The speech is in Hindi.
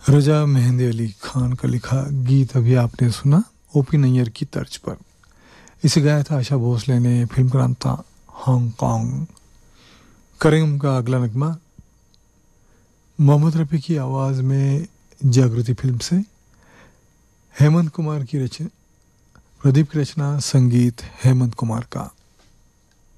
रजा मेहंदी अली खान का लिखा गीत अभी आपने सुना ओपी नैयर की तर्ज पर। इसे गाया था आशा भोसले ने। फिल्म का नाम था हांगकांग। करेंगे उनका अगला नगमा मोहम्मद रफ़ी की आवाज़ में जागृति फिल्म से। हेमंत कुमार की रचना, प्रदीप की रचना, संगीत हेमंत कुमार का।